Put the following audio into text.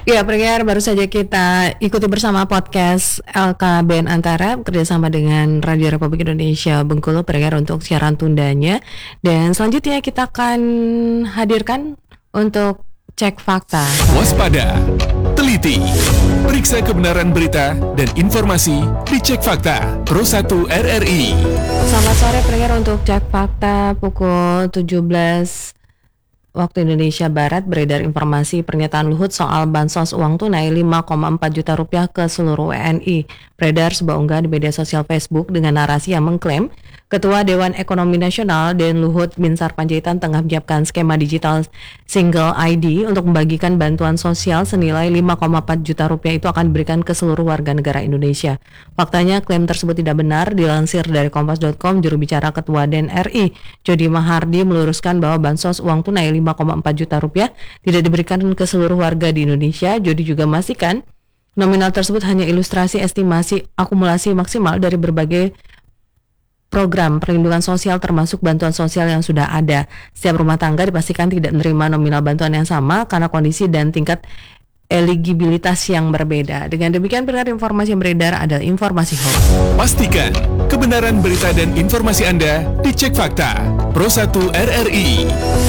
Ya, pendengar, baru saja kita ikuti bersama podcast LKBN Antara kerjasama dengan Radio Republik Indonesia Bengkulu, pendengar, untuk siaran tundanya. Dan selanjutnya kita akan hadirkan untuk cek fakta. Waspada, teliti, periksa kebenaran berita dan informasi di Cek Fakta Pro 1 RRI. Selamat sore pendengar, untuk cek fakta pukul 17 waktu Indonesia Barat beredar informasi pernyataan Luhut soal bansos uang tunai 5,4 juta rupiah ke seluruh WNI. Beredar sebuah unggahan di media sosial Facebook dengan narasi yang mengklaim Ketua Dewan Ekonomi Nasional Den Luhut Binsar Panjaitan tengah menyiapkan skema digital single ID untuk membagikan bantuan sosial senilai 5,4 juta rupiah itu akan diberikan ke seluruh warga negara Indonesia. Faktanya klaim tersebut tidak benar. Dilansir dari Kompas.com, juru bicara Ketua DEN RI Jody Mahardi meluruskan bahwa bansos uang tunai 5,4 juta rupiah tidak diberikan ke seluruh warga di Indonesia. Jody juga memastikan nominal tersebut hanya ilustrasi estimasi akumulasi maksimal dari berbagai program perlindungan sosial termasuk bantuan sosial yang sudah ada. Setiap rumah tangga dipastikan tidak menerima nominal bantuan yang sama karena kondisi dan tingkat eligibilitas yang berbeda. Dengan demikian, benar informasi yang beredar adalah informasi hoax. Pastikan kebenaran berita dan informasi Anda di Cek Fakta Pro 1 RRI.